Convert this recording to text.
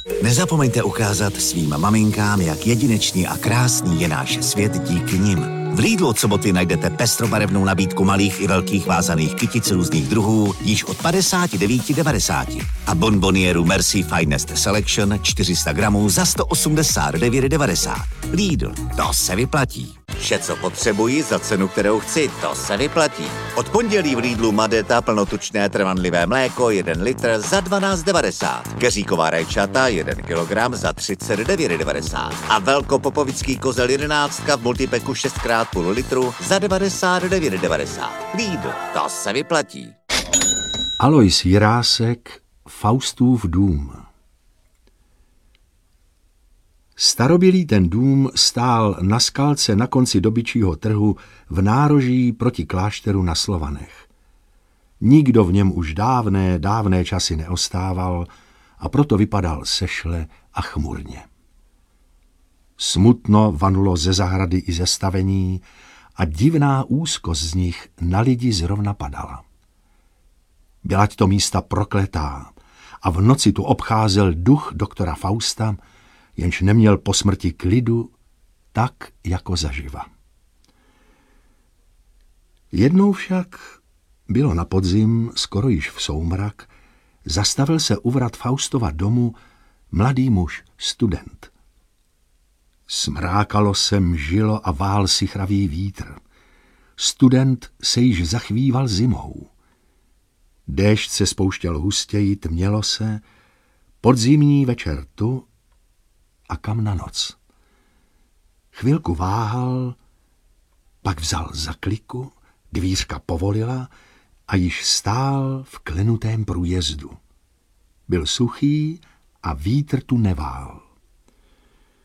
Nezapomeňte ukázat svým maminkám, jak jedinečný a krásný je náš svět díky nim. V Lidlu od soboty najdete pestrobarevnou nabídku malých i velkých vázaných kytic různých druhů již od 59,90 a bonbonieru Merci Finest Selection 400 gramů za 189,90. Lidl, to se vyplatí. Vše, co potřebuji za cenu, kterou chci, to se vyplatí. Od pondělí v Lidlu Madeta plnotučné trvanlivé mléko 1 litr za 12,90. Keříková rajčata 1 kilogram za 39,90. A velkopopovický kozel 11 v multipeku 6x půl litru za 99,90. Lidl, to se vyplatí. Alois Jirásek, Faustův dům. Starobylý ten dům stál na skalce na konci dobyčího trhu v nároží proti klášteru na Slovanech. Nikdo v něm už dávné časy neostával a proto vypadal sešle a chmurně. Smutno vanulo ze zahrady i ze stavení a divná úzkost z nich na lidi zrovna padala. Bylať to místa prokletá a v noci tu obcházel duch doktora Fausta, jenž neměl po smrti klidu tak jako zaživa. Jednou však, bylo na podzim, skoro již v soumrak, zastavil se u vrat Faustova domu mladý muž, student. Smrákalo se, mžilo a vál sichravý vítr. Student se již zachvíval zimou. Déšť se spouštěl hustěji, tmělo se, podzimní večer tu a kam na noc. Chvilku váhal, pak vzal za kliku, dvířka povolila a již stál v klenutém průjezdu. Byl suchý a vítr tu nevál.